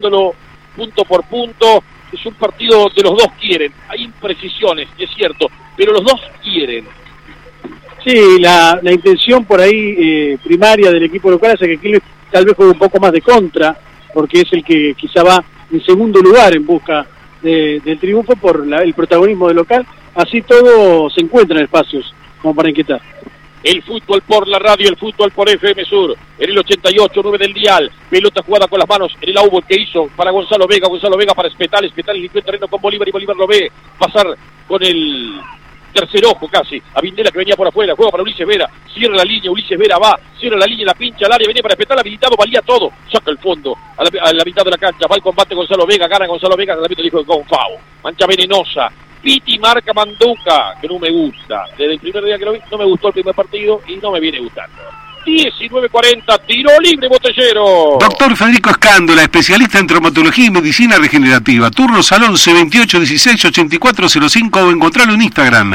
viéndolo punto por punto. Es un partido de los dos quieren. Hay imprecisiones, es cierto, pero los dos quieren. Sí, la intención por ahí primaria del equipo local es que Quilmes tal vez juegue un poco más de contra, porque es el que quizá va en segundo lugar en busca del triunfo por el protagonismo del local. Así todo se encuentra en espacios como para inquietar. El fútbol por la radio, el fútbol por FM Sur, en el 88.9 del dial, pelota jugada con las manos, en el aubo que hizo para Gonzalo Vega para Espetal limpió el terreno con Bolívar y Bolívar lo ve pasar con el tercer ojo casi, a Vindela que venía por afuera, juega para Ulises Vera, cierra la línea, Ulises Vera va, cierra la línea, la pincha al área, venía para Espetal, habilitado, valía todo, saca el fondo, a la mitad de la cancha, va al combate Gonzalo Vega, gana Gonzalo Vega, el árbitro dijo con FAU, mancha venenosa, Piti marca Manduca, que no me gusta. Desde el primer día que lo vi, no me gustó el primer partido y no me viene gustando. 19:40, tiro libre Botellero. Doctor Federico Escándola, especialista en traumatología y medicina regenerativa. Turnos al 11 28 16 84 05 o encontrarlo en Instagram,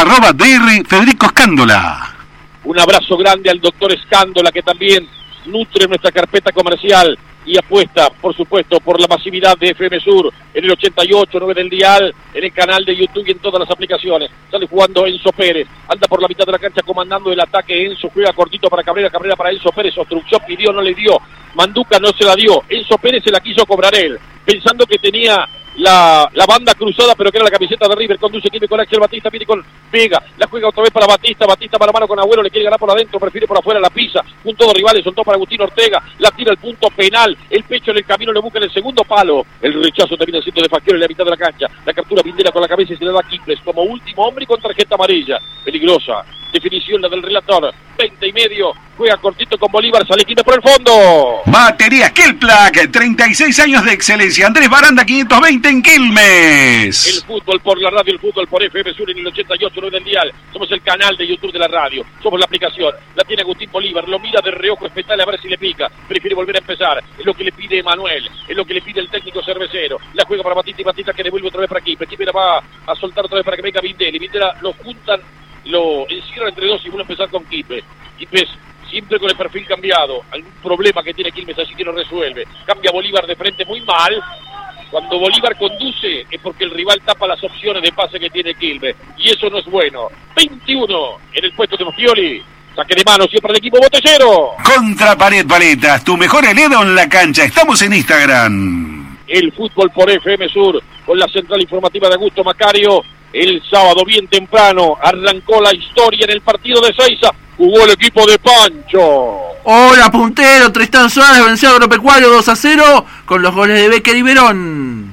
@DR Federico Escándola. Un abrazo grande al doctor Escándola, que también nutre nuestra carpeta comercial y apuesta, por supuesto, por la masividad de FM Sur, en el 88.9 del dial, en el canal de YouTube y en todas las aplicaciones. Sale jugando Enzo Pérez, anda por la mitad de la cancha comandando el ataque. Enzo juega cortito para Cabrera para Enzo Pérez, obstrucción, pidió, no le dio, Manduca no se la dio, Enzo Pérez se la quiso cobrar él, pensando que tenía la banda cruzada, pero que era la camiseta de River. Conduce Quilmes con Axel Batista, viene con Vega, la juega otra vez para Batista para mano con Agüero, le quiere ganar por adentro, prefiere por afuera, la pisa, junto a rivales, soltó para Agustín Ortega, la tira al punto penal, el pecho en el camino, le busca en el segundo palo, el rechazo termina siendo de Facchioli en la mitad de la cancha, la captura Vindela con la cabeza y se le da a Quilmes como último hombre y con tarjeta amarilla, peligrosa, definición la del relator, 20:30, juega cortito con Bolívar, sale Quilmes por el fondo. Baterías Kelplak, 36 años de excelencia, Andrés Baranda 520 en Quilmes. El fútbol por la radio, el fútbol por FM Sur en el 88.9 del dial. Somos el canal de YouTube de la radio, somos la aplicación. La tiene Agustín Bolívar, lo mira de reojo Espetal a ver si le pica. Prefiere volver a empezar, es lo que le pide Emanuel, es lo que le pide el técnico cervecero. La juega para Batista y Batista que devuelve otra vez para Quilmes. Quilmes la va a soltar otra vez para que venga Vindela. Y Vindela lo juntan, lo encierran entre dos y vuelve a empezar con Quilmes. Quilmes siempre con el perfil cambiado, algún problema que tiene Quilmes así que lo resuelve. Cambia Bolívar de frente muy mal. Cuando Bolívar conduce es porque el rival tapa las opciones de pase que tiene Quilmes, y eso no es bueno. 21 en el puesto de Facchioli. Saque de mano siempre el equipo Botellero. Contra Pared Paletas, tu mejor helado en la cancha. Estamos en Instagram. El fútbol por FM Sur con la central informativa de Augusto Macario. El sábado bien temprano arrancó la historia en el partido de Seiza. Jugó el equipo de Pancho. Hola puntero, Tristán Suárez venció a Agropecuario 2-0 con los goles de Becker y Verón.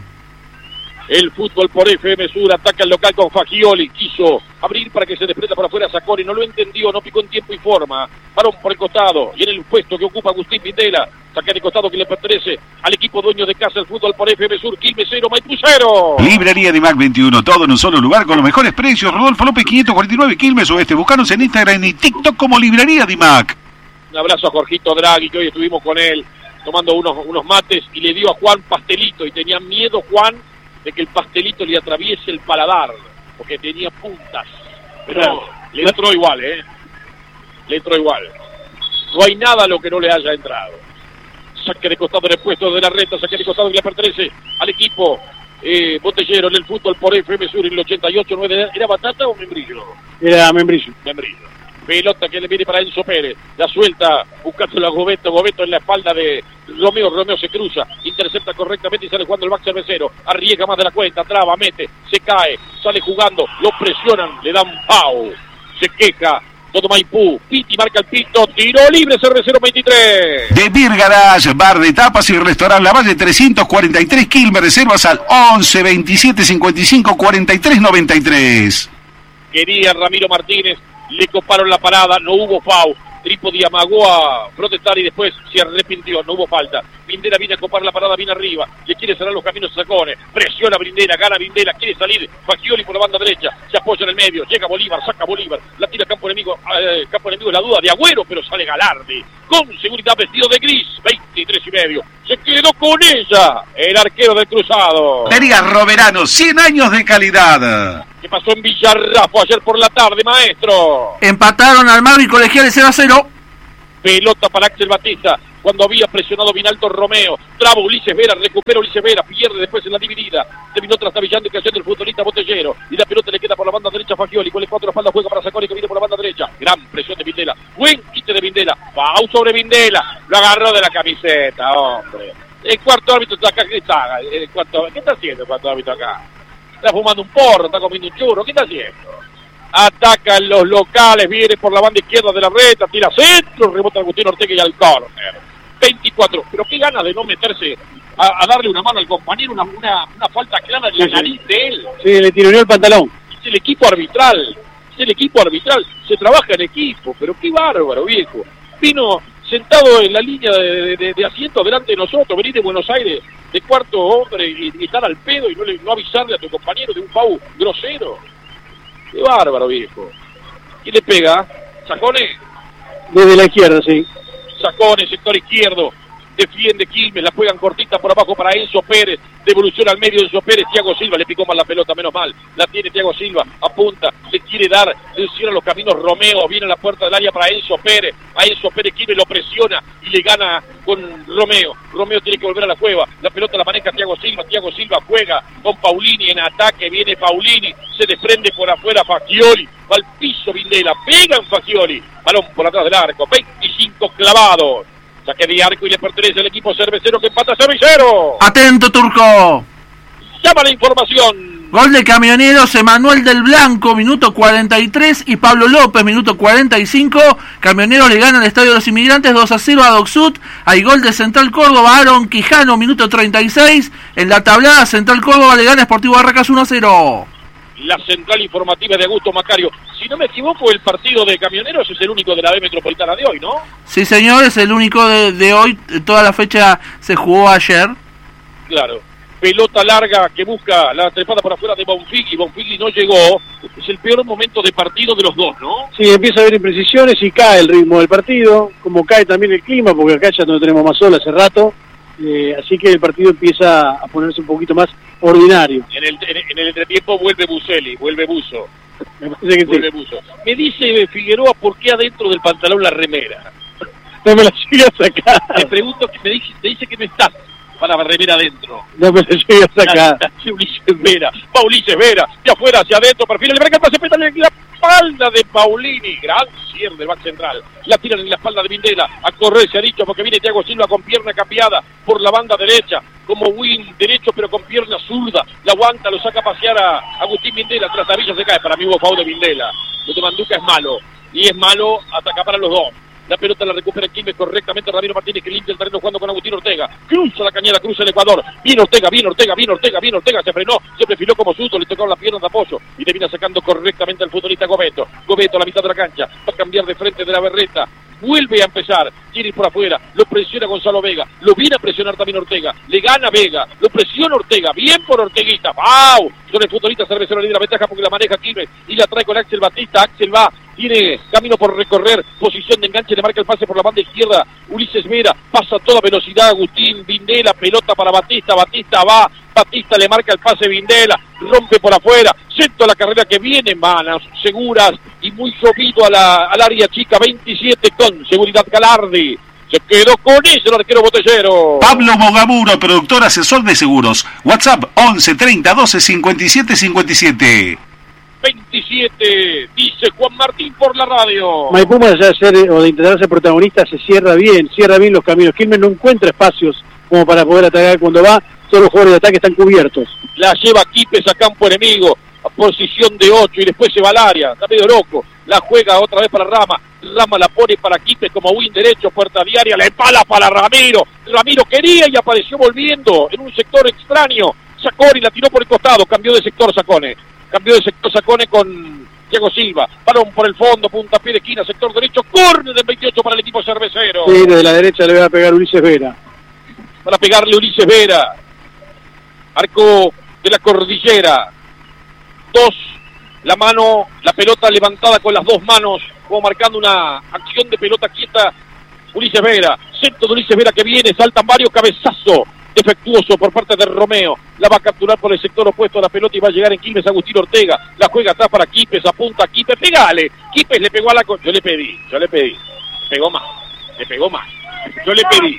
El fútbol por FM Sur ataca al local con Facchioli. Quiso abrir para que se desprenda por afuera Sacori. No lo entendió, no picó en tiempo y forma. Varón por el costado. Y en el puesto que ocupa Agustín Vindela. Saca de costado que le pertenece al equipo dueño de casa. El fútbol por FM Sur. Quilmes 0, Maipú 0. Librería Dimac 21. Todo en un solo lugar con los mejores precios. Rodolfo López 549 Quilmes Oeste. Búscanos en Instagram y TikTok como Librería Dimac. Un abrazo a Jorgito Draghi, que hoy estuvimos con él tomando unos mates y le dio a Juan pastelito. Y tenía miedo Juan de que el pastelito le atraviese el paladar, porque tenía puntas. Pero claro, le entró igual, le entró igual. No hay nada a lo que no le haya entrado. Saque de costado en el puesto de la reta, saque de costado que le pertenece al equipo Botellero en el fútbol por FM Sur en el 88.9. ¿Era Batata o Membrillo? Era Membrillo. Pelota que le viene para Enzo Pérez, la suelta buscando a Gobeto en la espalda de Romeo se cruza, intercepta correctamente y sale jugando el back cervecero, arriesga más de la cuenta, traba, mete, se cae, sale jugando, lo presionan, le dan pau, se queja todo Maipú, Piti marca el pito, tiro libre Cervecero 23. De Beer Garage, bar de tapas y restaurante La Valle 343 Quilmes, reservas al 11 27 55 43 93. Quería Ramiro Martínez, le coparon la parada, no hubo foul. Trípodi amagó a protestar y después se arrepintió, no hubo falta. Vindela viene a copar la parada, viene arriba, le quiere cerrar los caminos a Sacone, presiona Vindela, gana Vindela, quiere salir, Facchioli por la banda derecha, se apoya en el medio, llega Bolívar, saca Bolívar, la tira campo enemigo es la duda de Agüero, pero sale Galardi, con seguridad vestido de gris, 23:30, se quedó con ella, el arquero del Cruzado. Tería Roverano, 100 años de calidad. ¿Qué pasó en Villarrafo ayer por la tarde, maestro? Empataron Almagro y Colegiales 0-0. Pelota para Axel Batista, cuando había presionado bien alto Romeo. Traba Ulises Vera, recupera Ulises Vera, pierde después en la dividida. Terminó trastabillando y cayendo el futbolista Botellero. Y la pelota le queda por la banda derecha a Fagioli. Con el 4 espalda juega para Saconi que viene por la banda derecha. Gran presión de Vindela. Buen quite de Vindela. Pau sobre Vindela. Lo agarró de la camiseta, hombre. El cuarto árbitro está acá. ¿Qué está? ¿Qué está haciendo el cuarto árbitro acá? Está fumando un porro, está comiendo un churro. ¿Qué está haciendo? Atacan los locales, viene por la banda izquierda de la reta, tira centro, rebota Agustín Ortega y al córner. 24, pero qué ganas de no meterse a darle una mano al compañero, una falta clara de la nariz de él. Sí, le tironeó el pantalón. Es el equipo arbitral, se trabaja en equipo, pero qué bárbaro, viejo. Vino sentado en la línea de asiento delante de nosotros, venir de Buenos Aires, de cuarto hombre, y estar al pedo y no avisarle a tu compañero de un foul grosero. Qué bárbaro, viejo. ¿Quién le pega? ¿Sacone? Desde la izquierda, sí. Sacone, sector izquierdo. Defiende Quilmes, la juegan cortita por abajo para Enzo Pérez. Devolución al medio de Enzo Pérez. Thiago Silva le picó mal la pelota, menos mal. La tiene Thiago Silva, apunta, le quiere dar, le cierra los caminos Romeo. Viene a la puerta del área para Enzo Pérez. A Enzo Pérez Quilmes lo presiona y le gana con Romeo. Romeo tiene que volver a la cueva. La pelota la maneja Thiago Silva. Thiago Silva juega con Paulini en ataque. Viene Paulini, se desprende por afuera Fagioli. Va al piso Vindela, pega en Fagioli. Balón por atrás del arco, 25 clavados. Saque de arco y le pertenece al equipo cervecero que empata Cervecero. Atento, Turco. Llama la información. Gol de Camioneros, Emanuel del Blanco, minuto 43, y Pablo López, minuto 45. Camioneros le gana al Estadio de los Inmigrantes 2-0 a Docsud. Hay gol de Central Córdoba, Aaron Quijano, minuto 36. En la tablada, Central Córdoba le gana a Sportivo Barracas 1-0. La central informativa de Augusto Macario. Si no me equivoco, el partido de Camioneros es el único de la B Metropolitana de hoy, ¿no? Sí, señor, es el único de hoy. Toda la fecha se jugó ayer. Claro. Pelota larga que busca la trepada por afuera de Bonfigli. Bonfigli no llegó. Es el peor momento de partido de los dos, ¿no? Sí, empieza a haber imprecisiones y cae el ritmo del partido. Como cae también el clima, porque acá ya no tenemos más sol hace rato. Así que el partido empieza a ponerse un poquito más ordinario. En el entretiempo vuelve Buselli, vuelve Buzo. Me parece que vuelve sí. Buzo. Me dice Figueroa por qué adentro del pantalón la remera. No me la llegué a sacar. Me pregunto, te dice que no estás para la remera adentro. No me la llegué a sacar. Ulises Vera, va Ulises Vera, de afuera hacia adentro, perfil, le marca el pase, pétale la espalda de Paulini, gran cierre del back central, la tiran en la espalda de Vindela, a correr se ha dicho porque viene Thiago Silva con pierna cambiada por la banda derecha, como wing derecho pero con pierna zurda, la aguanta, lo saca a pasear a Agustín Vindela, Trastabilla se cae, para mí hubo foul de Vindela, lo de Manduca es malo, y es malo atacar para los dos. La pelota la recupera Quilmes correctamente. Ramiro Martínez que limpia el terreno jugando con Agustín Ortega. Cruza la cañada, cruza el Ecuador. Viene Ortega. Se frenó, se perfiló como susto, le tocaron la pierna de apoyo y termina sacando correctamente al futbolista Gobeto. Gobeto a la mitad de la cancha. Va a cambiar de frente de la berreta. Vuelve a empezar. Quiere ir por afuera. Lo presiona Gonzalo Vega. Lo viene a presionar también Ortega. Le gana Vega. Lo presiona Ortega. Bien por Orteguita. ¡Wow! Con el futbolista Cervecero le da la ventaja porque la maneja Quilmes y la trae con Axel Batista. Axel va. Tiene camino por recorrer, posición de enganche, le marca el pase por la banda izquierda, Ulises Vera, pasa a toda velocidad, Agustín Vindela, pelota para Batista, Batista va, Batista le marca el pase Vindela, rompe por afuera, centro a la carrera que viene, manos seguras y muy llovido al área chica, 27 con seguridad Galardi. Se quedó con eso el arquero Botellero. Pablo Bogaburo, productor asesor de seguros. WhatsApp 11 30 12 57 57. 27, dice Juan Martín por la radio. Maipú, más allá de ser o de intentar ser protagonista, se cierra bien los caminos. Quilmes no encuentra espacios como para poder atacar cuando va, todos los jugadores de ataque están cubiertos. La lleva Quipes a campo enemigo, a posición de 8 y después se va al área, está medio loco. La juega otra vez para Rama, Rama la pone para Quipes como win derecho, puerta diaria, la empala para Ramiro. Ramiro quería y apareció volviendo en un sector extraño. Sacone la tiró por el costado, cambió de sector Sacone. Cambió de sector Sacone con Thiago Silva. Balón por el fondo, puntapié de esquina, sector derecho, córner del 28 para el equipo cervecero. Sí, desde la derecha le va a pegar Ulises Vera. Para pegarle Ulises Vera. Arco de la cordillera. 2, la mano, la pelota levantada con las dos manos, como marcando una acción de pelota quieta. Ulises Vera, centro de Ulises Vera que viene, saltan varios, cabezazo defectuoso por parte de Romeo, la va a capturar por el sector opuesto a la pelota y va a llegar en Quilmes Agustín Ortega, la juega atrás para Quipes, apunta a Quipes, pegale, Quipes le pegó a la... Yo le pedí, pegó más, Yo le pedí.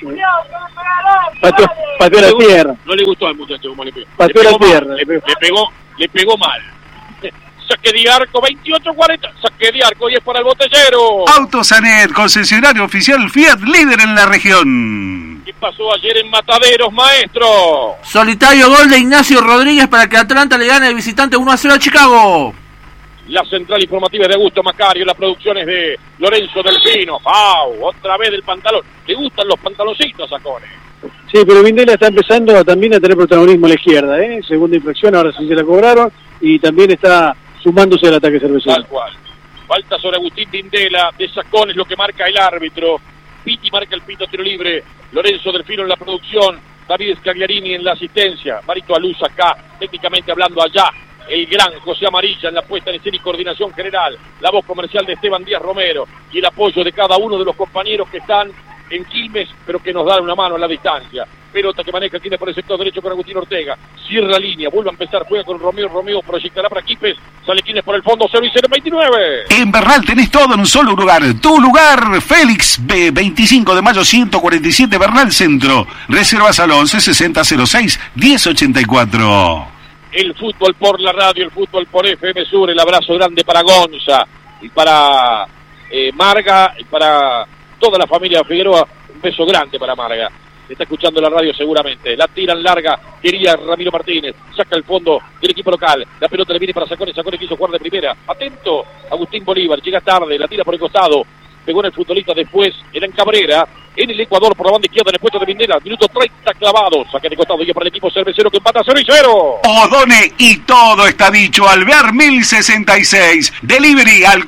Pateó la tierra. No le gustó al muchacho como le pegó. Pateó la tierra. Le pegó mal. Saque de arco, 28-40. Saque de arco y es para el Botellero. Autosanet, concesionario oficial Fiat, líder en la región. ¿Qué pasó ayer en Mataderos, maestro? Solitario gol de Ignacio Rodríguez para que Atlanta le gane de visitante 1-0 a Chicago. La central informativa es de Augusto Macario, la producción es de Lorenzo Delfino. ¡Pau! Otra vez del pantalón. Le gustan los pantaloncitos a Cone. Sí, pero Vindela está empezando también a tener protagonismo a la izquierda, ¿eh? Segunda infracción, ahora sí se la cobraron, y también está sumándose al ataque cervecero. Tal cual. Falta sobre Agustín Vindela, de Sacón es lo que marca el árbitro. Piti marca el pito, tiro libre. Lorenzo Delfino en la producción, David Scagliarini en la asistencia, Marito Aluz acá, técnicamente hablando allá. El gran José Amarilla en la puesta en escena y coordinación general, la voz comercial de Esteban Díaz Romero y el apoyo de cada uno de los compañeros que están en Quilmes, pero que nos dan una mano a la distancia. Pelota que maneja Quilmes por el sector derecho con Agustín Ortega, cierra línea, vuelve a empezar, juega con Romeo proyectará para Quilmes, sale Quilmes por el fondo, 0-0 en 29. En Bernal tenés todo en un solo lugar. Tu lugar, Félix B, 25 de mayo 147, Bernal Centro. Reservas al 11-6006-1084. El fútbol por la radio, el fútbol por FM Sur, el abrazo grande para Gonza y para Marga y para toda la familia Figueroa, un beso grande para Marga. Está escuchando la radio seguramente. La tiran larga, quería Ramiro Martínez, saca el fondo del equipo local. La pelota le viene para Sacone quiso jugar de primera. Atento, Agustín Bolívar, llega tarde, la tira por el costado. Pegó en el futbolista después, era en Cabrera, en el Ecuador por la banda izquierda en el puesto de Vindela, minuto 30 clavado, saque de costado y para el equipo cervecero que empata 0-0. Odone y todo está dicho. Alvear 1066, delivery al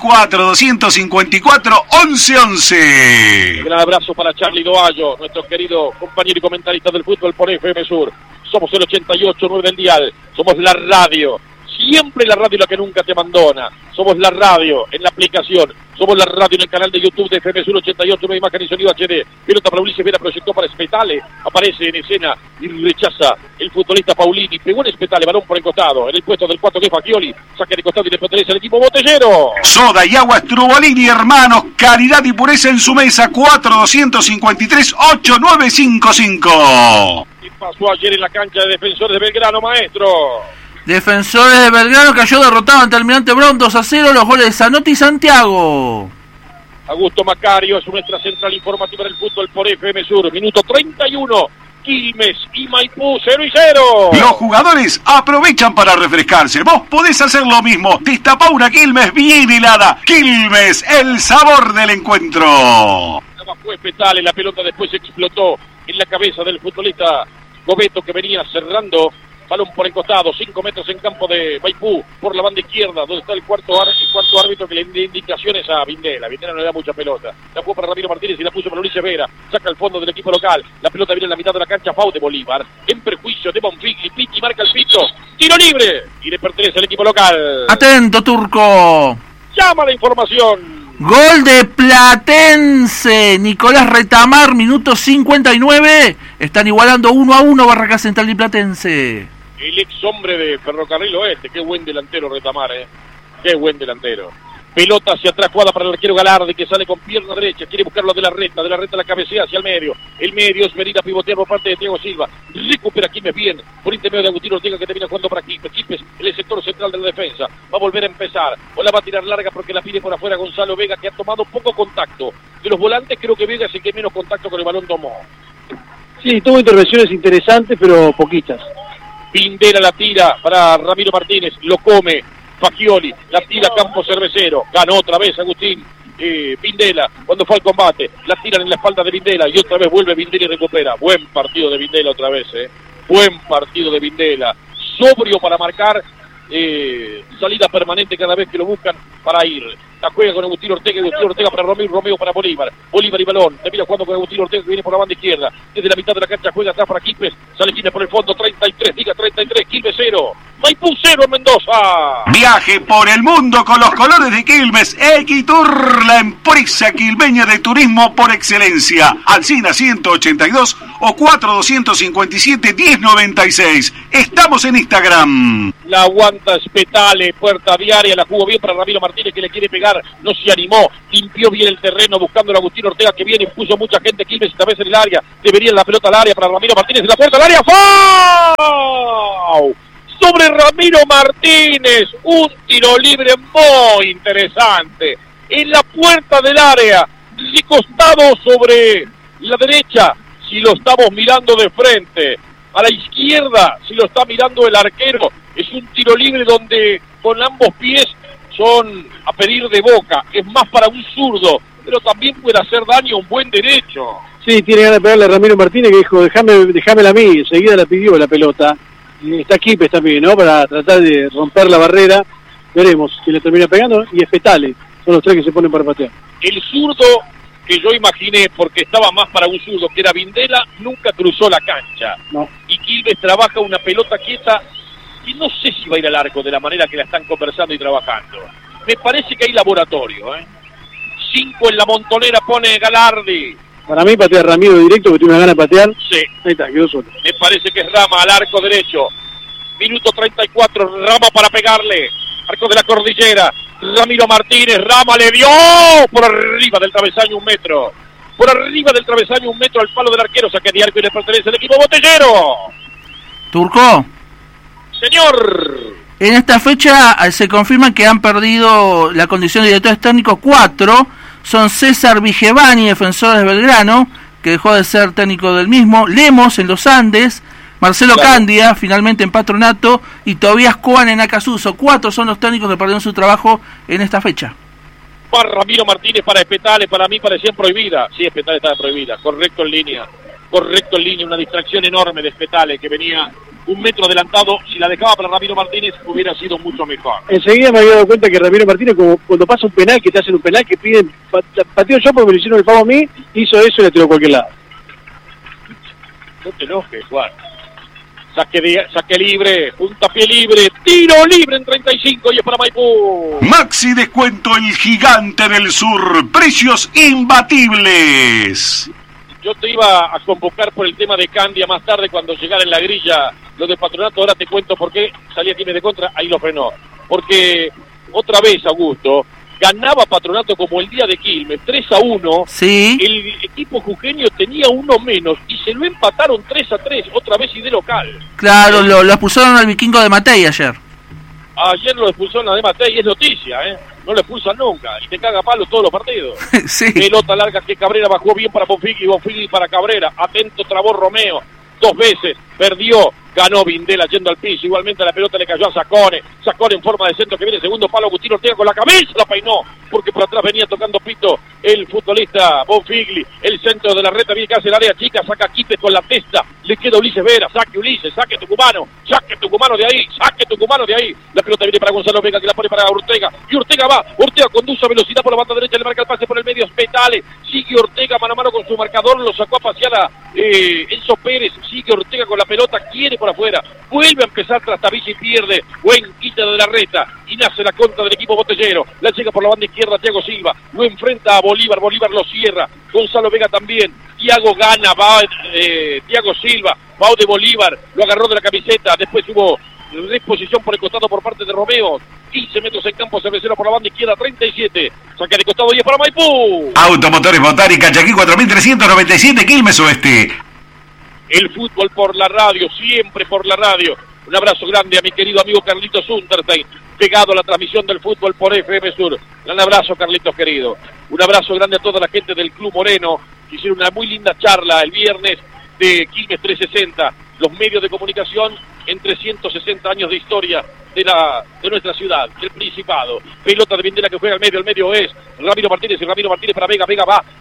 4254-1111. Un gran abrazo para Charly Doallo, nuestro querido compañero y comentarista del fútbol por FM Sur. Somos el 88.9 del dial, somos la radio. Siempre la radio la que nunca te abandona. Somos la radio en la aplicación. Somos la radio en el canal de YouTube de FM Sur 88, una imagen y sonido HD. Pelota para Ulises Vera, proyectó para Spetale. Aparece en escena y rechaza el futbolista Paulini. Pegó en Spetale, balón por el costado. En el puesto del 4 que es Fagioli. Saque de costado y le pertenece al equipo Botellero. Soda y agua Strubolini, hermanos. Calidad y pureza en su mesa. 4253-8955. ¿Qué pasó ayer en la cancha de Defensores de Belgrano, maestro? Defensores de Belgrano cayó derrotado ante Almirante Brown 2-0, los goles de Zanotti y Santiago. Augusto Macario es nuestra central informativa del fútbol por FM Sur. Minuto 31, Quilmes y Maipú 0-0. Los jugadores aprovechan para refrescarse. Vos podés hacer lo mismo. Destapá una Quilmes bien helada. Quilmes, el sabor del encuentro. Fue Petale, la pelota después explotó en la cabeza del futbolista Gobeto que venía cerrando. Balón por el costado, 5 metros en campo de Maipú, por la banda izquierda, donde está el cuarto árbitro que le da indicaciones a Vindela. Vindela no le da mucha pelota. La jugó para Ramiro Martínez y la puso para Ulises Vera. Saca el fondo del equipo local. La pelota viene en la mitad de la cancha, FAU de Bolívar. En perjuicio de Bonfigli, Pichi marca el pito. Tiro libre. Y le pertenece al equipo local. Atento, Turco. Llama la información. Gol de Platense. Nicolás Retamar, minuto 59. Están igualando 1-1 Barracas Central y Platense. El ex hombre de Ferrocarril Oeste, qué buen delantero Retamar, qué buen delantero. Pelota hacia atrás, jugada para el arquero Galardi, que sale con pierna derecha, quiere buscarlo de la reta la cabecea hacia el medio. El medio es Medina pivotear por parte de Diego Silva. Recupera Quilmes bien, por intermedio de Agustín Ortega que termina jugando para Quilmes. Quilmes en el sector central de la defensa. Va a volver a empezar, o la va a tirar larga porque la pide por afuera Gonzalo Vega, que ha tomado poco contacto. De los volantes creo que Vega es el que menos contacto con el balón tomó. Sí, tuvo intervenciones interesantes, pero poquitas. Vindela la tira para Ramiro Martínez, lo come Fagioli, la tira Campo Cervecero, ganó otra vez Agustín Vindela, cuando fue al combate, la tiran en la espalda de Vindela y otra vez vuelve Vindela y recupera. Buen partido de Vindela otra vez, buen partido de Vindela, sobrio para marcar, salida permanente cada vez que lo buscan para ir. La juega con Agustín Ortega para Romeo para Bolívar y balón, termina jugando con Agustín Ortega que viene por la banda izquierda, desde la mitad de la cancha juega atrás para Quilmes, sale Quilmes por el fondo, 33, diga 33, Quilmes Quilmes 0, Maipú 0 en Mendoza. Viaje por el mundo con los colores de Quilmes. Equitur, la empresa quilmeña de turismo por excelencia. Alsina 182 o 4257-1096. Estamos en Instagram. La aguanta Spetale, puerta diaria, la jugó bien para Ramiro Martínez, que le quiere pegar, no se animó, limpió bien el terreno buscando a Agustín Ortega, que viene, puso mucha gente Quilmes esta vez en el área, debería la pelota al área para Ramiro Martínez, en la puerta del área, ¡foul! Sobre Ramiro Martínez, un tiro libre muy interesante, en la puerta del área, de costado sobre la derecha, si lo estamos mirando de frente, a la izquierda, si lo está mirando el arquero, es un tiro libre donde con ambos pies son a pedir de boca, es más para un zurdo, pero también puede hacer daño a un buen derecho. Sí, tiene ganas de pegarle a Ramiro Martínez, que dijo, déjamela a mí, enseguida la pidió la pelota. Está Quipes también, ¿no? Para tratar de romper la barrera, veremos si le termina pegando, y Spetale, son los tres que se ponen para patear. El zurdo que yo imaginé, porque estaba más para un zurdo, que era Vindela, nunca cruzó la cancha. No. Y Quilmes trabaja una pelota quieta, y no sé si va a ir al arco de la manera que la están conversando y trabajando. Me parece que hay laboratorio, 5 en la montonera pone Galardi. Para mí patea Ramiro directo, que tiene una gana de patear. Sí. Ahí está, quedó solo. Me parece que es Rama al arco derecho. Minuto 34, Rama para pegarle. Arco de la cordillera. Ramiro Martínez, Rama le dio por arriba del travesaño 1 metro. Por arriba del travesaño 1 metro al palo del arquero. Saque de arco y le pertenece al equipo botellero. Turco. Señor. En esta fecha se confirma que han perdido la condición de directores técnicos 4. Son César Vigevani, defensor de Belgrano, que dejó de ser técnico del mismo, Lemos en los Andes, Marcelo Candia, finalmente en Patronato, y Tobías Coan en Acasuso. 4 son los técnicos que perdieron su trabajo en esta fecha. Para Ramiro Martínez, para Spetale, para mí parecían prohibidas. Sí, Spetale estaba prohibida, correcto en línea, una distracción enorme de Spetale, que venía 1 metro adelantado. Si la dejaba para Ramiro Martínez hubiera sido mucho mejor. Enseguida me había dado cuenta que Ramiro Martínez, como cuando pasa un penal, que te hacen un penal, que piden pateo yo porque me lo hicieron el pago a mí, hizo eso y la tiró a cualquier lado. No te enojes, Juan. Saque libre, puntapié libre, tiro libre en 35 y es para Maipú. Maxi Descuento, el gigante del sur, precios imbatibles. Yo te iba a convocar por el tema de Candia más tarde cuando llegara en la grilla lo de Patronato. Ahora te cuento por qué salía Quilmes de contra, ahí lo frenó. Porque otra vez, Augusto, ganaba Patronato como el día de Quilmes, 3-1. Sí. El equipo jujeño tenía 1 menos y se lo empataron 3-3, otra vez y de local. Claro, lo expulsaron al vikingo de Matei ayer. Ayer lo expulsó en la de Matei, es noticia, no lo expulsan nunca, y te caga palo todos los partidos. Sí. Pelota larga que Cabrera bajó bien para Bonfigli para Cabrera, atento trabó Romeo, 2 veces, perdió, ganó Vindela yendo al piso, igualmente la pelota le cayó a Sacone en forma de centro que viene segundo palo, Agustín Ortega con la cabeza, la peinó, porque por atrás venía tocando pito el futbolista Bonfigli, el centro de la reta, viene que hace el área chica, saca Quipes con la testa, le queda Ulises Vera, saque Ulises, saque Tucumano de ahí, la pelota viene para Gonzalo Vega que la pone para Ortega, y Ortega conduce a velocidad por la banda derecha, le marca el pase por el medio, Spetale, sigue Ortega mano a mano con su marcador, lo sacó a pasear a Enzo Pérez, sigue Ortega con la pelota, quiere por afuera, vuelve a empezar Trastavich y pierde, buen quita de la reta, y nace la contra del equipo botellero, la llega por la banda izquierda Thiago Silva, lo enfrenta a Bolívar lo cierra, Gonzalo Vega también, Thiago gana, va Thiago Silva, va de Bolívar, lo agarró de la camiseta, después hubo disposición por el costado por parte de Romeo, 15 metros en campo cervecero por la banda izquierda, 37, saca de costado 10 para Maipú. Automotores Botar y Cachaquí 4397, Quilmes Oeste. El fútbol por la radio, siempre por la radio. Un abrazo grande a mi querido amigo Carlitos Unterstein, pegado a la transmisión del fútbol por FM Sur. Un abrazo, Carlitos querido. Un abrazo grande a toda la gente del Club Moreno, que hicieron una muy linda charla el viernes de Quilmes 360, los medios de comunicación en 360 años de historia de nuestra ciudad, del Principado. Pelota de Vindela que juega al medio, el medio es Ramiro Martínez, y Ramiro Martínez para Vega, Vega va,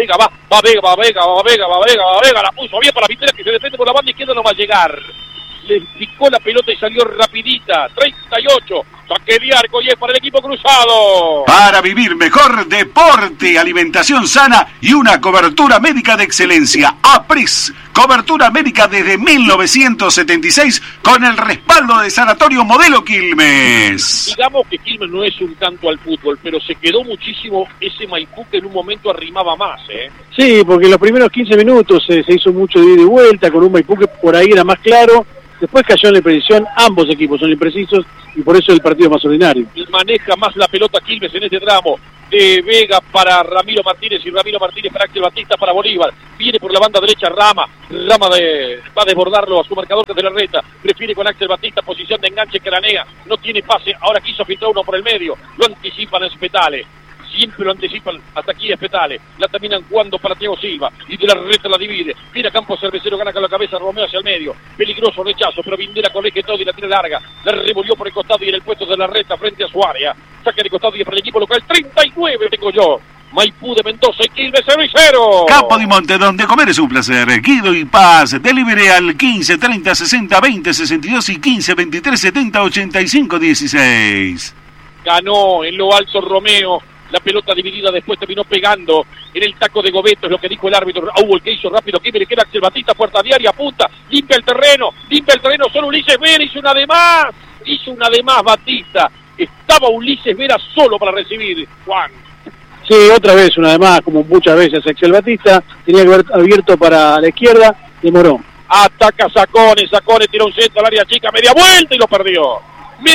la puso bien para Vindela que se defiende por la banda izquierda, no va a llegar. le picó la pelota y salió rapidita. 38, saque de arco y es para el equipo cruzado. Para vivir mejor, deporte, alimentación sana y una cobertura médica de excelencia. APRIS, cobertura médica desde 1976 con el respaldo de Sanatorio Modelo Quilmes. Digamos que Quilmes no es un tanto al fútbol, pero se quedó muchísimo ese Maipú que en un momento arrimaba más, ¿eh? Sí, porque en los primeros 15 minutos se hizo mucho de ida y vuelta con un Maipú que por ahí era más claro. Después cayó en la imprecisión, ambos equipos son imprecisos y por eso el partido más ordinario. Y maneja más la pelota Quilmes en este tramo. De Vega para Ramiro Martínez y Ramiro Martínez para Axel Batista para Bolívar. Viene por la banda derecha Rama va a desbordarlo a su marcador desde la reta. Prefiere con Axel Batista, posición de enganche, cranea. No tiene pase, ahora quiso filtrar uno por el medio. Lo anticipan en Spetale. Siempre lo anticipan, hasta aquí es Petale, la terminan jugando para Thiago Silva, y de la reta la divide, mira Campo Cervecero, gana con la cabeza, Romeo hacia el medio, peligroso rechazo, pero Vindera corrige todo y la tira larga, la revolvió por el costado y en el puesto de la reta frente a su área, saca de costado y para el equipo local, 39 tengo yo. Maipú de Mendoza y Quilmes 0-0. Campo de Monte, donde comer es un placer. Guido y Paz, delivery al 15 30 60 20 62 y 15 23 70 85 16. Ganó en lo alto Romeo. La pelota dividida después terminó pegando en el taco de Gobeto, es lo que dijo el árbitro. El que hizo rápido, que le queda Axel Batista, puerta diaria, apunta, limpia el terreno, solo Ulises Vera hizo una de más Batista. Estaba Ulises Vera solo para recibir, Juan. Sí, otra vez, una de más, como muchas veces Axel Batista, tenía que haber abierto para la izquierda, demoró. Ataca Sacone tira un centro al área chica, media vuelta y lo perdió.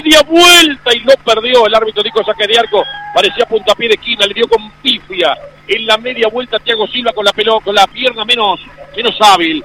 El árbitro dijo saque de arco, parecía puntapié de esquina, le dio con pifia en la media vuelta Thiago Silva con la pelota, con la pierna menos hábil.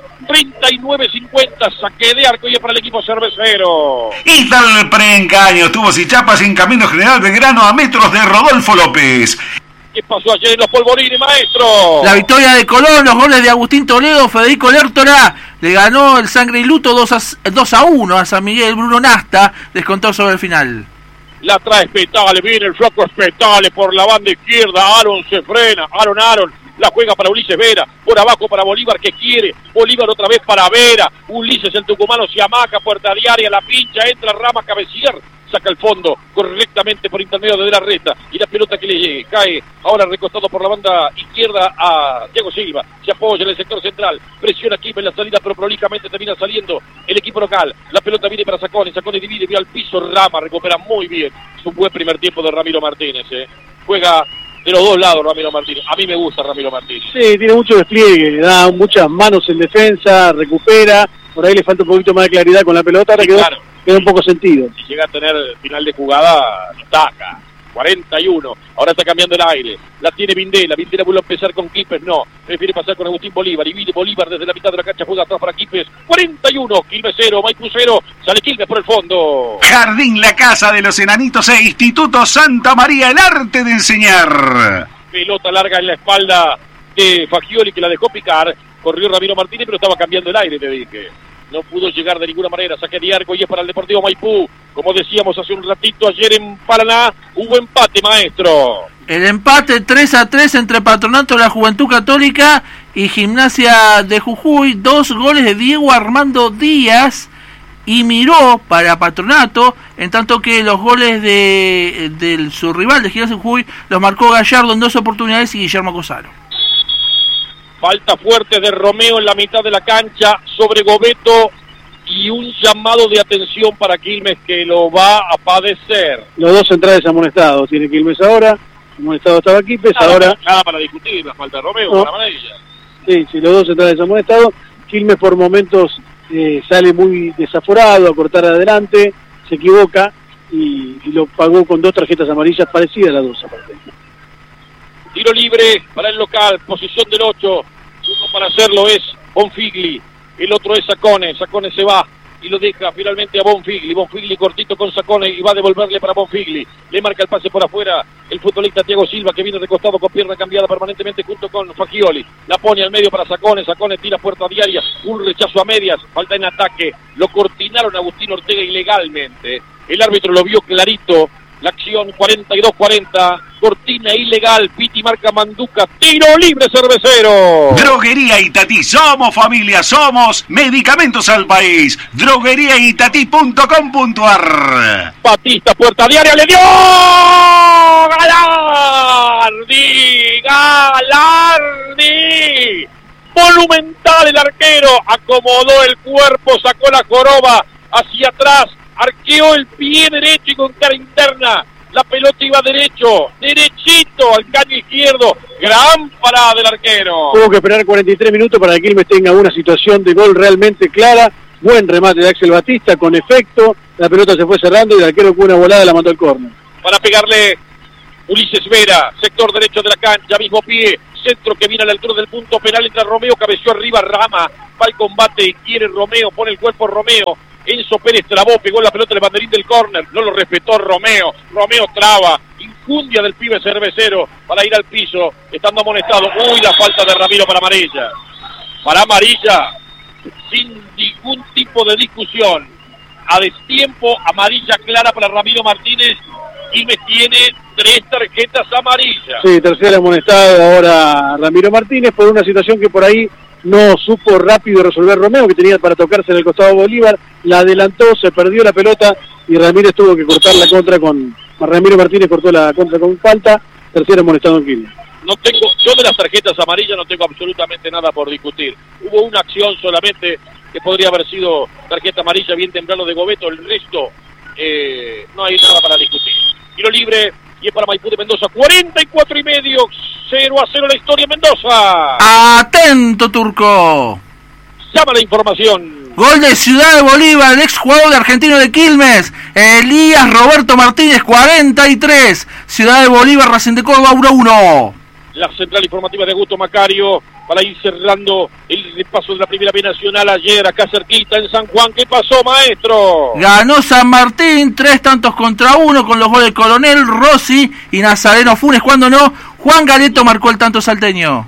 39-50, saque de arco y es para el equipo cervecero. Y tal preengaño, tubos y chapas en Camino General Belgrano a metros de Rodolfo López. ¿Qué pasó ayer en los polvorines, maestro? La victoria de Colón, los goles de Agustín Toledo, Federico Lertora, le ganó el Sangre y Luto 2-1 a San Miguel. Bruno Nasta descontó sobre el final. La trae Spetale, viene el flaco Spetale por la banda izquierda, Aaron se frena, Aaron, la juega para Ulises Vera, por abajo para Bolívar que quiere, Bolívar otra vez para Vera, Ulises el tucumano se amaca, puerta diaria, la pincha, entra Rama cabecier, saca el fondo correctamente por intermedio de la reta y la pelota que le cae ahora recostado por la banda izquierda a Thiago Silva, se apoya en el sector central, presiona aquí en la salida pero prolijamente termina saliendo el equipo local, la pelota viene para Sacone divide, vio al piso, Rama recupera muy bien, es un buen primer tiempo de Ramiro Martínez, juega de los dos lados Ramiro Martínez, a mí me gusta Ramiro Martínez. Sí, tiene mucho despliegue, da muchas manos en defensa, recupera, por ahí le falta un poquito más de claridad con la pelota, ahora quedó un poco sentido. Si llega a tener final de jugada, taca. 41, ahora está cambiando el aire, la tiene Vindera vuelve a empezar con Quilmes, no, prefiere pasar con Agustín Bolívar, y viene Bolívar desde la mitad de la cancha, juega atrás para Quilmes, 41, Quilmes 0, Maipú 0, sale Quilmes por el fondo. Jardín La Casa de los Enanitos e Instituto Santa María, el arte de enseñar. Pelota larga en la espalda de Fagioli que la dejó picar, corrió Ramiro Martínez pero estaba cambiando el aire, te dije. No pudo llegar de ninguna manera, saque de arco y es para el Deportivo Maipú. Como decíamos hace un ratito, ayer en Paraná hubo empate, maestro. El empate 3-3 entre Patronato de la Juventud Católica y Gimnasia de Jujuy. 2 goles de Diego Armando Díaz y Miró para Patronato, en tanto que los goles de su rival de Gimnasia de Jujuy los marcó Gallardo en 2 oportunidades y Guillermo Cosaro. Falta fuerte de Romeo en la mitad de la cancha sobre Gobeto y un llamado de atención para Quilmes que lo va a padecer. Los dos centrales amonestados, tiene Quilmes ahora, amonestado estaba Quilmes, ahora... Nada para discutir, la falta de Romeo, no. Para amarilla. Sí, los dos centrales amonestados, Quilmes por momentos sale muy desaforado a cortar adelante, se equivoca y lo pagó con 2 tarjetas amarillas parecidas a las dos aparte. Tiro libre para el local, posición del 8. Uno para hacerlo es Bonfigli, el otro es Sacone se va y lo deja finalmente a Bonfigli cortito con Sacone y va a devolverle para Bonfigli, le marca el pase por afuera el futbolista Thiago Silva que viene recostado con pierna cambiada permanentemente junto con Fagioli, la pone al medio para Sacone tira puerta diaria, un rechazo a medias, falta en ataque, lo cortinaron a Agustín Ortega ilegalmente, el árbitro lo vio clarito, la acción 42-40, cortina ilegal, Piti marca Manduca, tiro libre cervecero. Droguería Itatí, somos familia, somos medicamentos al país. drogueriaitatí.com.ar. Batista, puerta diaria, le dio Galardi. Monumental el arquero, acomodó el cuerpo, sacó la joroba hacia atrás, arqueó el pie derecho y con cara interna. La pelota iba derechito al caño izquierdo. Gran parada del arquero. Tuvo que esperar 43 minutos para que Quilmes tenga una situación de gol realmente clara. Buen remate de Axel Batista, con efecto. La pelota se fue cerrando y el arquero con una volada la mandó al córner. Para pegarle Ulises Vera, sector derecho de la cancha, mismo pie. Centro que viene a la altura del punto penal. Entra Romeo, cabeció arriba Rama. Va al combate y quiere Romeo, pone el cuerpo Romeo. Enzo Pérez trabó, pegó la pelota del banderín del córner, no lo respetó Romeo traba, injundia del pibe cervecero para ir al piso, estando amonestado. La falta de Ramiro para amarilla, sin ningún tipo de discusión, a destiempo, amarilla clara para Ramiro Martínez. Quilmes tiene 3 tarjetas amarillas. Sí, tercera amonestado ahora Ramiro Martínez por una situación que por ahí no supo rápido resolver Romeo, que tenía para tocarse en el costado de Bolívar, la adelantó, se perdió la pelota y Ramírez tuvo que cortar la contra Ramiro Martínez cortó la contra con falta, tercera amonestado en Quilmes. Yo de las tarjetas amarillas no tengo absolutamente nada por discutir. Hubo una acción solamente que podría haber sido tarjeta amarilla bien temprano de Gobeto, el resto no hay nada para discutir. Tiro libre y es para Maipú de Mendoza, 44,5, 0-0 la historia en Mendoza. Atento, Turco. Llama la información. Gol de Ciudad de Bolívar, el exjugador de Argentino de Quilmes, Elías Roberto Martínez, 43. Ciudad de Bolívar, Racing de Córdoba, 1-1. La central informativa de Augusto Macario para ir cerrando el repaso de la primera B Nacional ayer acá cerquita en San Juan. ¿Qué pasó, maestro? Ganó San Martín, 3-1 con los goles de Coronel, Rossi y Nazareno Funes. Cuando no, Juan Galeto marcó el tanto salteño.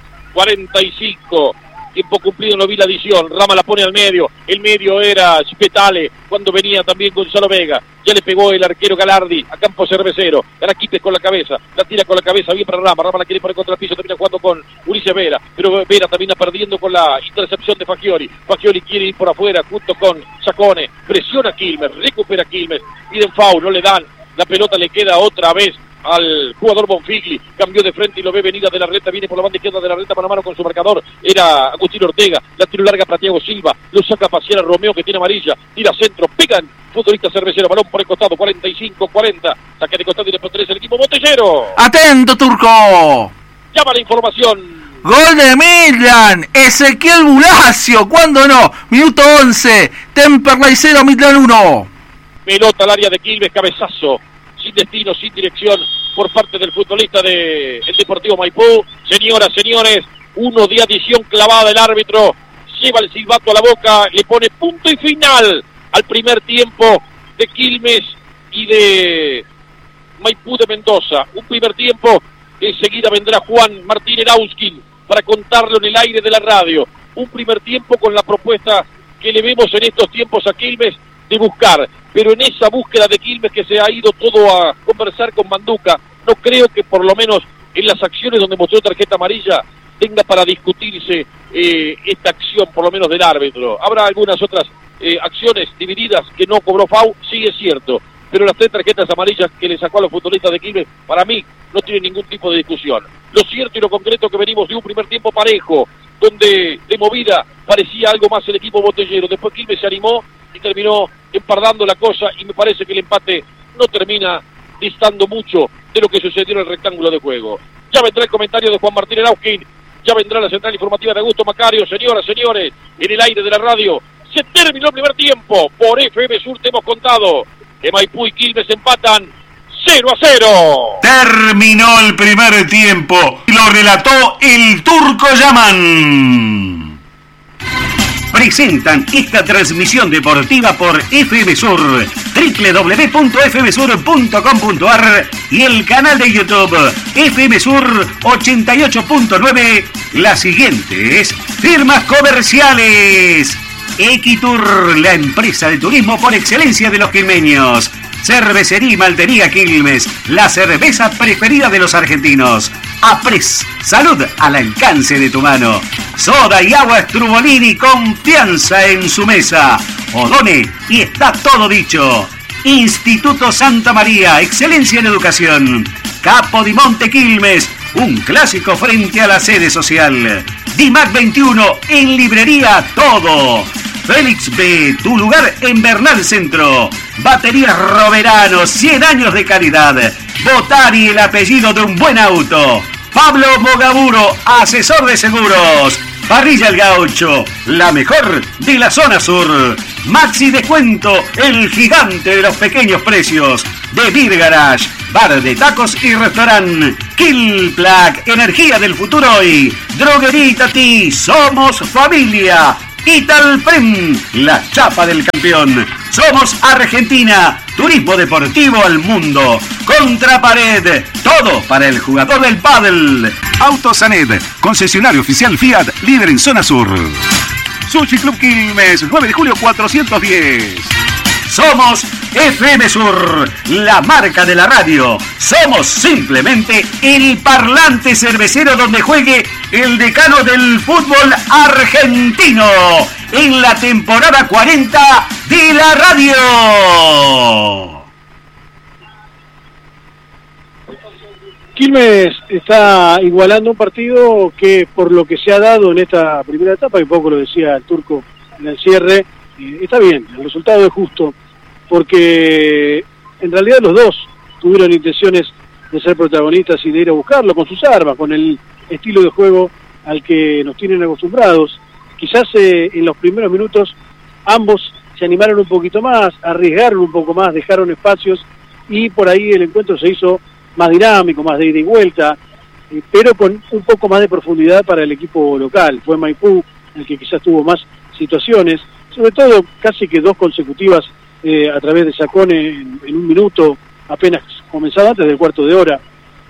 45. Tiempo cumplido, no vi la adición. Rama la pone al medio. El medio era Spetale cuando venía también Gonzalo Vega. Ya le pegó el arquero Galardi a campo cervecero. Gana Quipes con la cabeza. La tira con la cabeza. Bien para Rama. Rama la quiere poner contra el piso. Termina jugando con Ulises Vera. Pero Vera termina perdiendo con la intercepción de Fagioli. Fagioli quiere ir por afuera junto con Sacone. Presiona Quilmes. Recupera Quilmes. Piden foul. No le dan. La pelota le queda otra vez al jugador Bonfigli, cambió de frente y lo ve venida de la reta, viene por la banda izquierda de la reta, mano a mano con su marcador, era Agustín Ortega, la tiro larga para Thiago Silva, lo saca a pasear a Romeo que tiene amarilla, tira centro, pegan, futbolista cervecero, balón por el costado, 45-40, saque de costado y después 3 el equipo botellero. Atento, Turco. Llama la información. Gol de Midland, Ezequiel Bulacio, ¿cuándo no? Minuto 11, Temperley 0, Midland 1. Pelota al área de Quilmes, cabezazo, sin destino, sin dirección, por parte del futbolista del Deportivo Maipú. Señoras, señores, 1 de adición clavada del árbitro, lleva el silbato a la boca, le pone punto y final al primer tiempo de Quilmes y de Maipú de Mendoza. Un primer tiempo que enseguida vendrá Juan Martín Erauskin para contarlo en el aire de la radio. Un primer tiempo con la propuesta que le vemos en estos tiempos a Quilmes de buscar, pero en esa búsqueda de Quilmes que se ha ido todo a conversar con Manduca, no creo que por lo menos en las acciones donde mostró tarjeta amarilla tenga para discutirse esta acción, por lo menos del árbitro. Habrá algunas otras acciones divididas que no cobró foul, sí es cierto, pero las 3 tarjetas amarillas que le sacó a los futbolistas de Quilmes, para mí, no tienen ningún tipo de discusión. Lo cierto y lo concreto que venimos de un primer tiempo parejo, donde de movida parecía algo más el equipo botellero, después Quilmes se animó y terminó empardando la cosa, y me parece que el empate no termina distando mucho de lo que sucedió en el rectángulo de juego. Ya vendrá el comentario de Juan Martín Erauskin, ya vendrá la central informativa de Augusto Macario. Señoras, señores, en el aire de la radio se terminó el primer tiempo. Por FM Sur te hemos contado que Maipú y Quilmes empatan 0-0. Terminó el primer tiempo y lo relató el Turco Yaman. Presentan esta transmisión deportiva por FM Sur, www.fmsur.com.ar y el canal de YouTube FM Sur 88.9. Las siguientes firmas comerciales: Equitur, la empresa de turismo por excelencia de los quilmeños. Cervecería y Maltería Quilmes, la cerveza preferida de los argentinos. Apres, salud al alcance de tu mano. Soda y agua Strubolini, confianza en su mesa. Odone y está todo dicho. Instituto Santa María, excelencia en educación. Capodimonte Quilmes, un clásico frente a la sede social. Dimac 21, en librería todo. Félix B, tu lugar en Bernal Centro. Baterías Roverano, 100 años de calidad. Botari, el apellido de un buen auto. Pablo Mogaburo, asesor de seguros. Parrilla El Gaucho, la mejor de la zona sur. Maxi Descuento, el gigante de los pequeños precios. De Beer Garage, bar de tacos y restaurante. Kill Plaque, energía del futuro hoy. Droguería Tati, somos familia. Italprem, la chapa del campeón. Somos Argentina, turismo deportivo al mundo. Contrapared, todo para el jugador del pádel. Autosanet, concesionario oficial Fiat, líder en zona sur. Sushi Club Quilmes, 9 de julio 410. Somos FM Sur, la marca de la radio. Somos simplemente el parlante cervecero donde juegue el decano del fútbol argentino en la temporada 40 de la radio. Quilmes está igualando un partido que, por lo que se ha dado en esta primera etapa, y poco lo decía el turco en el cierre, está bien, el resultado es justo, porque en realidad los dos tuvieron intenciones de ser protagonistas y de ir a buscarlo con sus armas, con el estilo de juego al que nos tienen acostumbrados. Quizás en los primeros minutos ambos se animaron un poquito más, arriesgaron un poco más, dejaron espacios y por ahí el encuentro se hizo más dinámico, más de ida y vuelta, pero con un poco más de profundidad para el equipo local. Fue Maipú el que quizás tuvo más situaciones, sobre todo casi que dos consecutivas a través de Sacone en un minuto, apenas comenzado antes del cuarto de hora,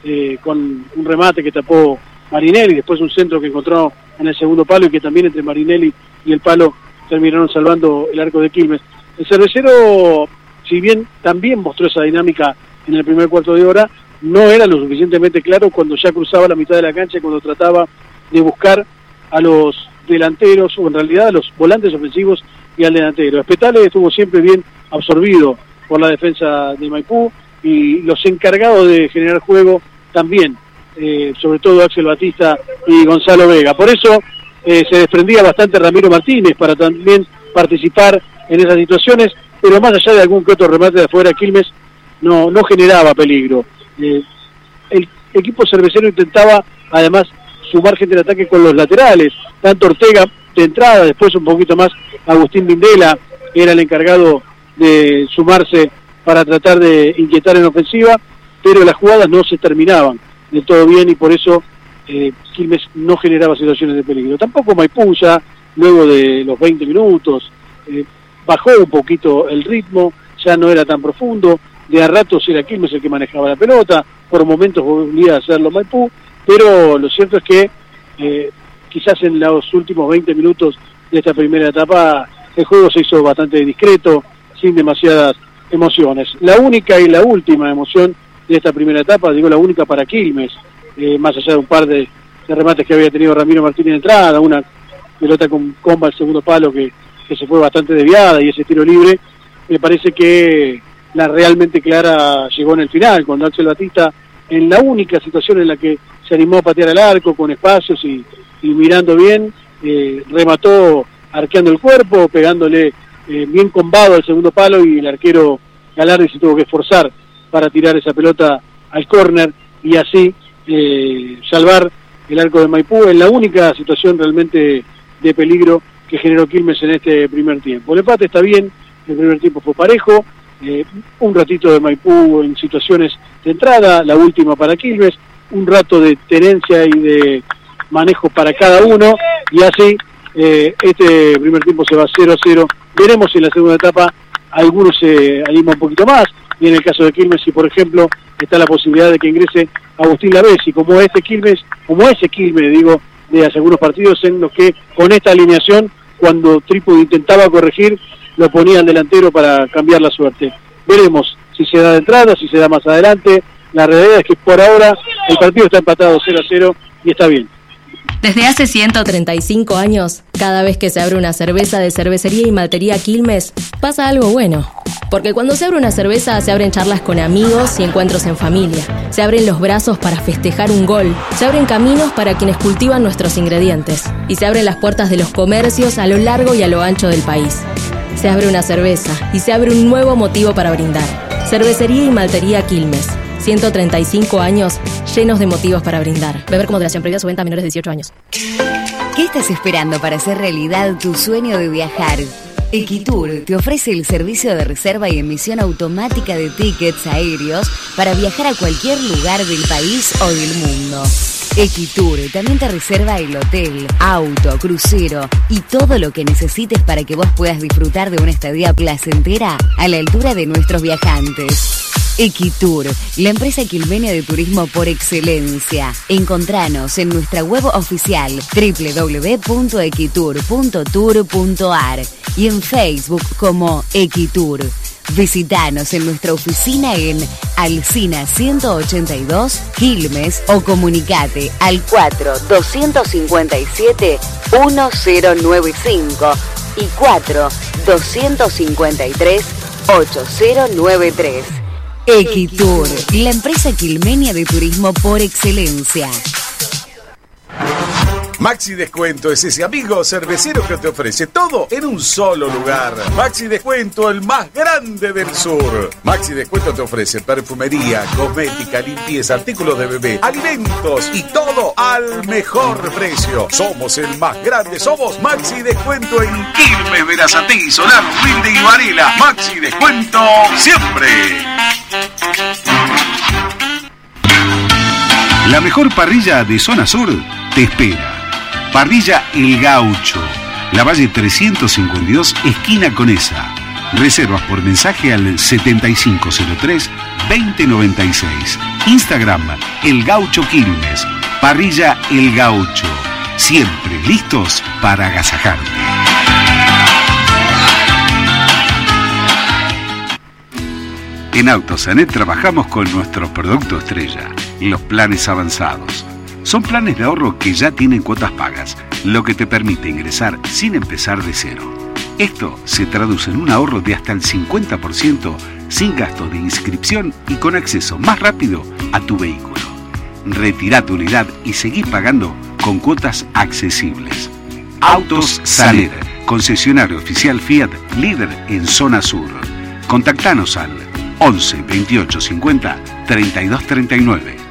con un remate que tapó Marinelli, después un centro que encontró en el segundo palo y que también entre Marinelli y el palo terminaron salvando el arco de Quilmes. El cervecero, si bien también mostró esa dinámica en el primer cuarto de hora, no era lo suficientemente claro cuando ya cruzaba la mitad de la cancha, cuando trataba de buscar a los delanteros, o en realidad a los volantes ofensivos y al delantero. Espetale estuvo siempre bien absorbido por la defensa de Maipú y los encargados de generar juego también, sobre todo Axel Batista y Gonzalo Vega. Por eso se desprendía bastante Ramiro Martínez para también participar en esas situaciones, pero más allá de algún que otro remate de afuera, Quilmes no generaba peligro. El equipo cervecero intentaba además sumar gente de ataque con los laterales, tanto Ortega de entrada, después un poquito más Agustín Vindela era el encargado de sumarse para tratar de inquietar en ofensiva, pero las jugadas no se terminaban del todo bien y por eso Quilmes no generaba situaciones de peligro. Tampoco Maipú ya, luego de los 20 minutos, bajó un poquito el ritmo, ya no era tan profundo, de a ratos era Quilmes el que manejaba la pelota, por momentos volvía a hacerlo Maipú, pero lo cierto es que quizás en los últimos 20 minutos de esta primera etapa el juego se hizo bastante discreto, sin demasiadas emociones. La única y la última emoción de esta primera etapa, digo la única para Quilmes, más allá de un par de remates que había tenido Ramiro Martínez de entrada, una pelota con comba al segundo palo que se fue bastante desviada y ese tiro libre, me parece que la realmente clara llegó en el final, cuando Axel Batista, en la única situación en la que se animó a patear al arco con espacios y mirando bien, remató arqueando el cuerpo, pegándole bien combado al segundo palo y el arquero Galardi se tuvo que esforzar para tirar esa pelota al córner y así salvar el arco de Maipú en la única situación realmente de peligro que generó Quilmes en este primer tiempo. El empate está bien, el primer tiempo fue parejo, un ratito de Maipú en situaciones de entrada, la última para Quilmes, un rato de tenencia y de manejo para cada uno y así este primer tiempo se va 0-0. Veremos si en la segunda etapa algunos se anima un poquito más y en el caso de Quilmes, si por ejemplo está la posibilidad de que ingrese Agustín Lavesi, como ese Quilmes digo, de hace algunos partidos en los que con esta alineación cuando Trípode intentaba corregir, lo ponían delantero para cambiar la suerte. Veremos si se da de entrada, si se da más adelante. La realidad es que por ahora el partido está empatado 0-0 y está bien. Desde hace 135 años, cada vez que se abre una cerveza de Cervecería y Maltería Quilmes, pasa algo bueno. Porque cuando se abre una cerveza, se abren charlas con amigos y encuentros en familia. Se abren los brazos para festejar un gol. Se abren caminos para quienes cultivan nuestros ingredientes. Y se abren las puertas de los comercios a lo largo y a lo ancho del país. Se abre una cerveza y se abre un nuevo motivo para brindar. Cervecería y Maltería Quilmes. 135 años llenos de motivos para brindar. Beber con moderación, prohibida su venta a menores de 18 años. ¿Qué estás esperando para hacer realidad tu sueño de viajar? Equitur te ofrece el servicio de reserva y emisión automática de tickets aéreos para viajar a cualquier lugar del país o del mundo. Equitur también te reserva el hotel, auto, crucero y todo lo que necesites para que vos puedas disfrutar de una estadía placentera a la altura de nuestros viajantes. Equitur, la empresa quilmenia de turismo por excelencia. Encontranos en nuestra web oficial www.equitur.tour.ar y en Facebook como Equitur. Visítanos en nuestra oficina en Alsina 182, Quilmes, o comunicate al 4-257-1095 y 4-253-8093. Equitur, la empresa quilmenia de turismo por excelencia. Maxi Descuento es ese amigo cervecero que te ofrece todo en un solo lugar. Maxi Descuento, el más grande del sur. Maxi Descuento te ofrece perfumería, cosmética, limpieza, artículos de bebé, alimentos y todo al mejor precio. Somos el más grande, somos Maxi Descuento en Quilmes, Verazatei, Solano, Wilde y Varela. Maxi Descuento siempre. La mejor parrilla de zona sur te espera. Parrilla El Gaucho, La Valle 352, esquina Conesa. Reservas por mensaje al 7503-2096. Instagram El Gaucho Quilmes. Parrilla El Gaucho. Siempre listos para agasajarte. En Autosanet trabajamos con nuestros productos estrella, los planes avanzados. Son planes de ahorro que ya tienen cuotas pagas, lo que te permite ingresar sin empezar de cero. Esto se traduce en un ahorro de hasta el 50% sin gasto de inscripción y con acceso más rápido a tu vehículo. Retirá tu unidad y seguí pagando con cuotas accesibles. Autos Saner, concesionario oficial Fiat, líder en zona sur. Contactanos al 11 28 50 32 39.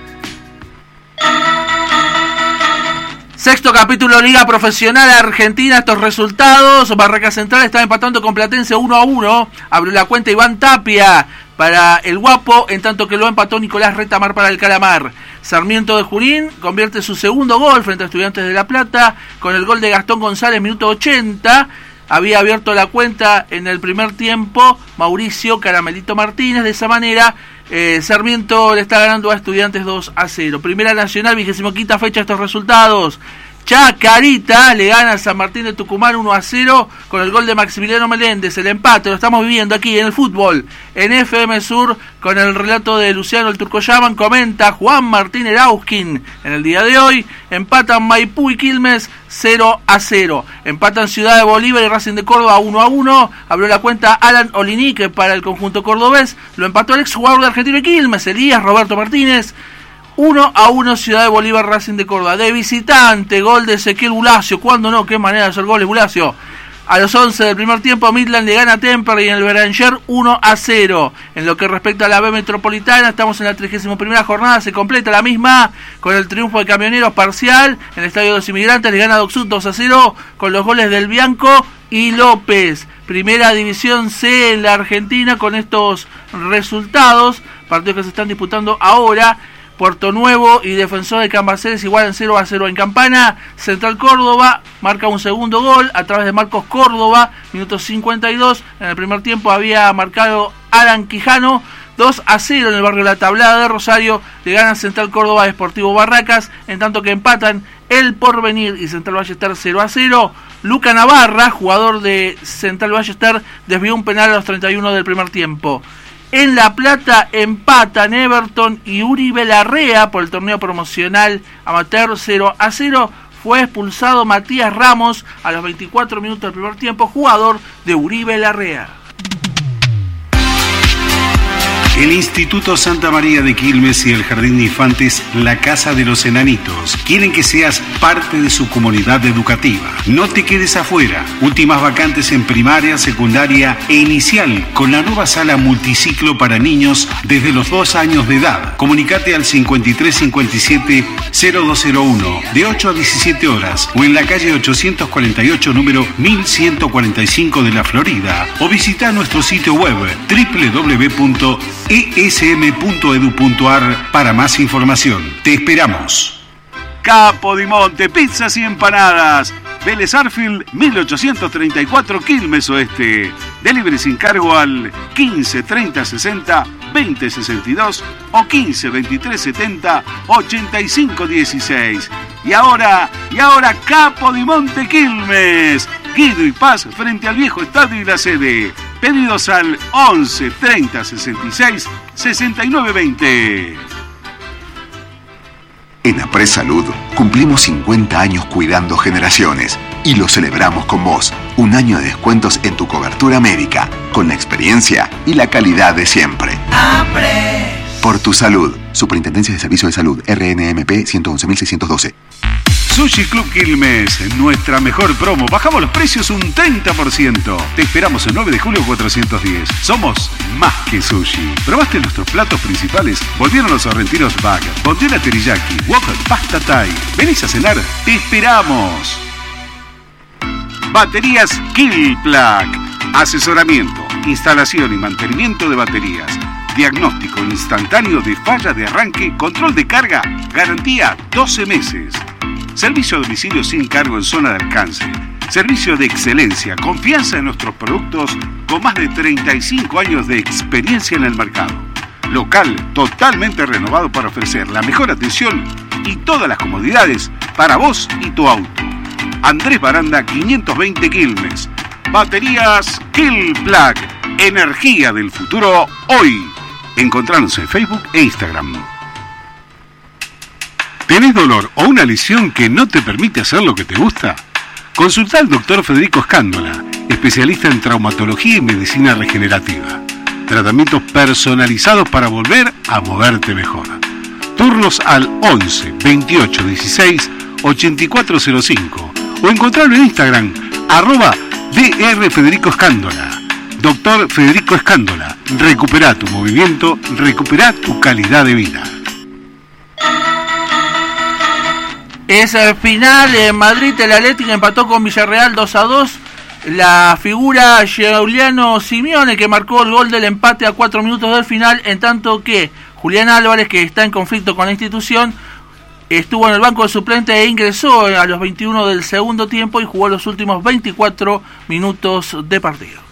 Sexto capítulo Liga Profesional Argentina, estos resultados: Barraca Central está empatando con Platense 1-1, abrió la cuenta Iván Tapia para el Guapo, en tanto que lo empató Nicolás Retamar para el Calamar. Sarmiento de Junín convierte su segundo gol frente a Estudiantes de La Plata con el gol de Gastón González, minuto 80. Había abierto la cuenta en el primer tiempo Mauricio Caramelito Martínez. De esa manera Sarmiento le está ganando a Estudiantes 2-0. Primera Nacional, 25ª fecha, estos resultados: Chacarita le gana a San Martín de Tucumán 1-0 con el gol de Maximiliano Meléndez. El empate lo estamos viviendo aquí en el fútbol, en FM Sur, con el relato de Luciano el Turco Yaman. Comenta Juan Martín Erauskin. En el día de hoy empatan Maipú y Quilmes 0-0. Empatan Ciudad de Bolívar y Racing de Córdoba 1-1. Abrió la cuenta Alan Olinique para el conjunto cordobés. Lo empató el exjugador de Argentino y Quilmes, Elías Roberto Martínez. 1-1 Ciudad de Bolívar, Racing de Córdoba. De visitante, gol de Ezequiel Bulacio. ¿Cuándo no? Qué manera de hacer goles, Bulacio. A los 11 del primer tiempo, Midland le gana a Temperley en el Beranger 1-0. En lo que respecta a la B Metropolitana, estamos en la 31ª jornada. Se completa la misma con el triunfo de Camioneros parcial. En el Estadio de los Inmigrantes le gana a Docsud 2-0 con los goles del Bianco y López. Primera División C en la Argentina con estos resultados. Partidos que se están disputando ahora. Puerto Nuevo y Defensor de Cambaceres igualan 0-0 en Campana. Central Córdoba marca un segundo gol a través de Marcos Córdoba, minuto 52. En el primer tiempo había marcado Alan Quijano. 2-0 en el barrio La Tablada de Rosario. Le gana Central Córdoba a Sportivo Barracas, en tanto que empatan El Porvenir y Central Ballester 0-0. Luca Navarra, jugador de Central Ballester, desvió un penal a los 31 del primer tiempo. En La Plata empatan Everton y Uribe Larrea por el torneo promocional amateur 0-0. Fue expulsado Matías Ramos a los 24 minutos del primer tiempo, jugador de Uribe Larrea. El Instituto Santa María de Quilmes y el Jardín de Infantes La Casa de los Enanitos quieren que seas parte de su comunidad educativa. No te quedes afuera. Últimas vacantes en primaria, secundaria e inicial con la nueva sala multiciclo para niños desde los 2 años de edad. Comunicate al 5357-0201 de 8 a 17 horas o en la calle 848 número 1145 de la Florida o visita nuestro sitio web www.esm.edu.ar para más información. Te esperamos. Capodimonte, pizzas y empanadas. Vélez Arfield, 1834 Quilmes Oeste. Delivery sin cargo al 15 30 60 20 62 o 15 23 70 85 16. Y ahora Capodimonte Quilmes. Guido y Paz frente al viejo estadio y la sede. Pedidos al 11 30 66 69 20. En Apres Salud cumplimos 50 años cuidando generaciones y lo celebramos con vos. Un año de descuentos en tu cobertura médica, con la experiencia y la calidad de siempre. Apres. Por tu salud. Superintendencia de Servicios de Salud, RNMP 111.612. Sushi Club Quilmes, nuestra mejor promo. Bajamos los precios un 30%. Te esperamos el 9 de julio 410. Somos más que sushi. ¿Probaste nuestros platos principales? Volvieron los sorrentinos bag, bondiola teriyaki, wok, pasta thai. ¿Venís a cenar? ¡Te esperamos! Baterías Killplug. Asesoramiento, instalación y mantenimiento de baterías. Diagnóstico instantáneo de falla de arranque, control de carga, garantía 12 meses. Servicio a domicilio sin cargo en zona de alcance. Servicio de excelencia, confianza en nuestros productos con más de 35 años de experiencia en el mercado. Local totalmente renovado para ofrecer la mejor atención y todas las comodidades para vos y tu auto. Andrés Baranda 520 Quilmes. Baterías Killplug. Energía del futuro hoy. Encontranos en Facebook e Instagram. ¿Tenés dolor o una lesión que no te permite hacer lo que te gusta? Consulta al Dr. Federico Escándola, especialista en traumatología y medicina regenerativa. Tratamientos personalizados para volver a moverte mejor. Turnos al 11 28 16 8405 o encontrarlo en Instagram @Dr. Federico Escándola. Dr. Federico Escándola, recupera tu movimiento, recupera tu calidad de vida. Es el final en Madrid, el Atlético empató con Villarreal 2-2. La figura Giuliano Simeone que marcó el gol del empate a 4 minutos del final, en tanto que Julián Álvarez, que está en conflicto con la institución, estuvo en el banco de suplente e ingresó a los 21 del segundo tiempo y jugó los últimos 24 minutos de partido.